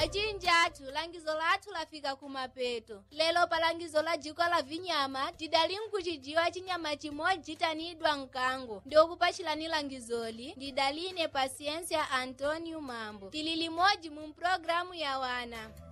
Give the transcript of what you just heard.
Achinji athu langizo lathu lafika kumapeto. Lelo pa langizo la jiko la vinyama tidali nkuchijiwa chinyama chimodzi tanidwa mkango. Ndokupachilani langizoli ndidaline Pasiencia Antonio Mambo. Tili limodzi mu programu ya wana.